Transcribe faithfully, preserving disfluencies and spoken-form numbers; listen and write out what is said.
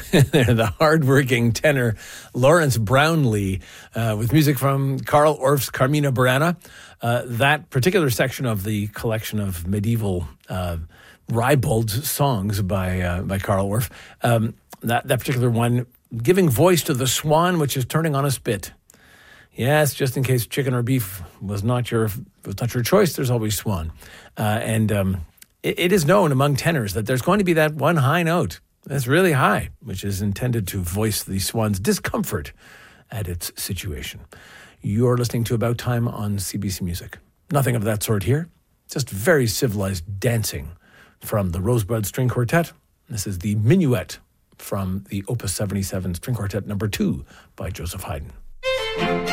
the hardworking tenor Lawrence Brownlee uh, with music from Carl Orff's Carmina Burana. Uh, that particular section of the collection of medieval uh, ribald songs by uh, by Carl Orff, um, that, that particular one giving voice to the swan which is turning on a spit. Yes, just in case chicken or beef was not your was not your choice, there's always swan. Uh, and um, it, it is known among tenors that there's going to be that one high note that's really high, which is intended to voice the swan's discomfort at its situation. You're listening to About Time on C B C Music. Nothing of that sort here, just very civilized dancing from the Rosebud String Quartet. This is the Minuet from the Opus seventy-seven String Quartet number two by Joseph Haydn.